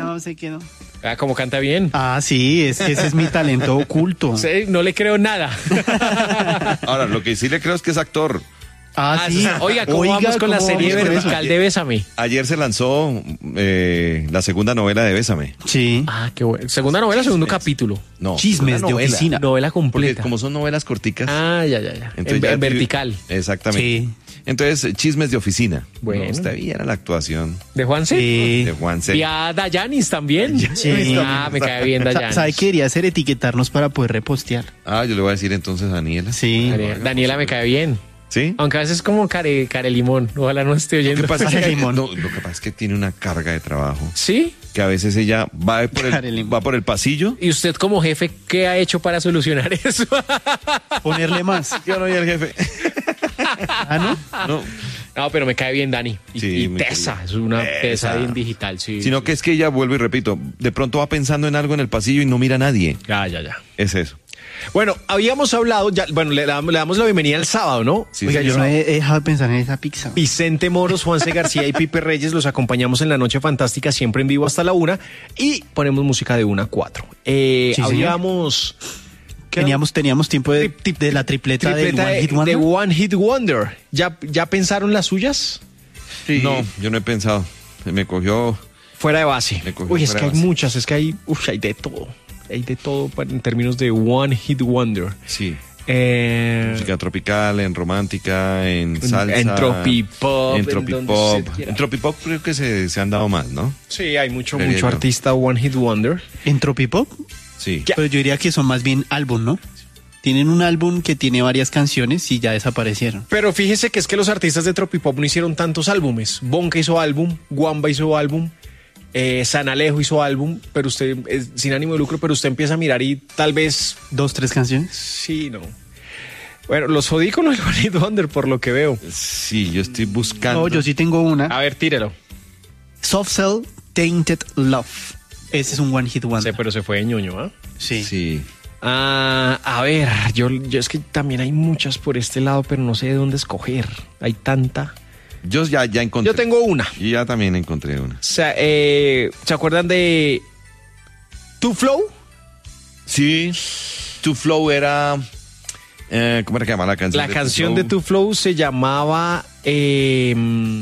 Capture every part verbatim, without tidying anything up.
no, sé que no. Ah, como canta bien. Ah, sí, es que ese es mi talento oculto. Sí, no le creo nada. Ahora, lo que sí le creo es que es actor. Ah, sí. Oiga, ¿cómo Oiga, vamos con la ¿cómo serie vamos con vertical eso? de Bésame? Ayer se lanzó eh, la segunda novela de Bésame. Sí. Ah, qué bueno. Segunda novela, segundo capítulo. No, Chismes una de novela. oficina. Novela Porque completa. como son novelas corticas. Ah, ya, ya, ya. En, entonces ya- en vertical. Exactamente. Sí. Entonces, chismes de oficina. Bueno. No, está bien la actuación ¿De Juanse? Sí. de Juan Y C. a Dayanis también. Sí. Ah, me cae bien Sa- Dayanis. ¿Sabe qué quería hacer? Etiquetarnos para poder repostear. Ah, yo le voy a decir entonces a Daniela. Sí. Daniela, Daniela me cae bien. ¿Sí? Aunque a veces es como care, care limón. Ojalá no esté Lo oyendo. que, pasa es que, Care limón. no, lo que pasa es que tiene una carga de trabajo. ¿Sí? Que a veces ella va por Care el, limón. va por el pasillo. ¿Y usted como jefe qué ha hecho para solucionar eso? Ponerle más. Yo no, y el jefe. Ah, ¿no? No. No, pero me cae bien Dani. Y, Sí, y muy tesa, querido. es una tesa Tesa. bien digital, sí. Sino que es que ella, vuelvo y repito, de pronto va pensando en algo en el pasillo y no mira a nadie. Ya, ya, ya. Es eso. Bueno, habíamos hablado, ya, bueno, le damos, le damos la bienvenida el sábado, ¿no? Sí, Oiga, señor. yo no he, he dejado de pensar en esa pizza. Vicente Moros, Juanse García y Pipe Reyes los acompañamos en la Noche Fantástica, siempre en vivo hasta la una, y ponemos música de una a cuatro. Eh, Sí, señor. habíamos... ¿qué Teníamos, teníamos tiempo de, de la tripleta, tripleta del One de, Hit Wonder. de One Hit Wonder. ¿Ya, ¿Ya pensaron las suyas? No, yo no he pensado. Me cogió. Fuera de base. Me cogió Uy, es fuera que de hay base. muchas, es que hay, uf, hay de todo. Hay de todo para- en términos de One Hit Wonder. Sí. Eh, Música tropical, en romántica, en salsa. en tropipop, En en donde tropipop. usted quiera. En tropipop creo que se, se han dado más, ¿no? sí, hay mucho, Creería mucho yo. artista One Hit Wonder. En Tropipop, Sí. Ya. pero yo diría que son más bien álbum, ¿no? Tienen un álbum que tiene varias canciones y ya desaparecieron. Pero fíjese que es que los artistas de tropipop no hicieron tantos álbumes. Bonka hizo álbum, Guamba hizo álbum, eh, San Alejo hizo álbum, pero usted, es sin ánimo de lucro, pero usted empieza a mirar y tal vez, Dos, tres canciones. sí, no. Bueno, los jodí con el One Hit Wonder por lo que veo. Sí, yo estoy buscando. No, yo sí tengo una. A ver, tírelo. Soft Cell, Tainted Love. Ese es un One Hit Sí, Wonder. pero se fue de ñoño, ¿ah? Sí. Sí. Ah, a ver, yo, yo es que también hay muchas por este lado, pero no sé de dónde escoger. Hay tanta. Yo ya, ya encontré. Yo tengo una. Yo ya también encontré una. O sea, eh, ¿se acuerdan de Two Flow? Sí. To Flow era. Eh, ¿Cómo era que llama la canción? La canción de Two Flow se llamaba eh,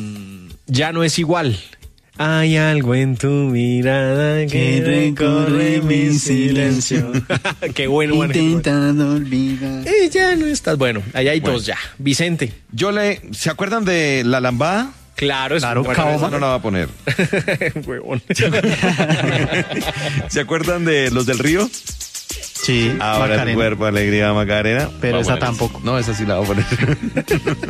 Ya no es igual. Hay algo en tu mirada que recorre mi silencio. Qué bueno, bueno. Intentando olvidar. Y ya no estás. Bueno, ahí hay Bueno. dos ya. Vicente. Yo le. ¿Se acuerdan de La Lambada? Claro, es Claro, bueno, Caoma. Esa no la va a poner. huevón. ¿Se acuerdan de Los del Río? Sí, Ahora Macarena. el cuerpo, alegría, Macarena. Pero Va a esa poner. tampoco. No, esa sí la voy a poner.